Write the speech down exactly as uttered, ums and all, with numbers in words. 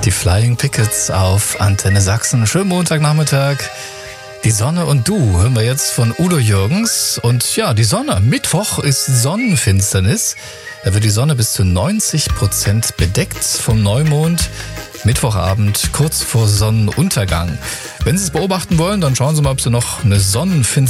Die Flying Pickets auf Antenne Sachsen. Schönen Montagnachmittag. Die Sonne und du hören wir jetzt von Udo Jürgens. Und ja, die Sonne. Mittwoch ist Sonnenfinsternis. Da wird die Sonne bis zu neunzig Prozent bedeckt vom Neumond. Mittwochabend kurz vor Sonnenuntergang. Wenn Sie es beobachten wollen, dann schauen Sie mal, ob Sie noch eine Sonnenfinsternis